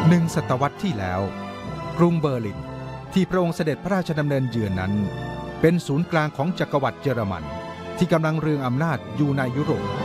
1 ศตวรรษที่แล้วกรุงเบอร์ลินที่พระองค์เสด็จพระราชดำเนินเยือนนั้นเป็นศูนย์กลางของจักรวรรดิเยอรมันที่กำลังเรืองอำนาจอยู่ในยุโรป